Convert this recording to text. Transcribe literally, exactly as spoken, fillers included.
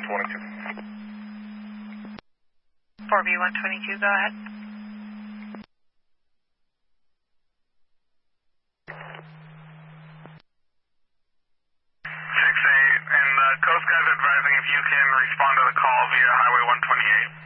twenty-two. four B one twenty-two, go ahead. six eight, and the Coast Guard's advising if you can respond to the call via Highway one twenty-eight.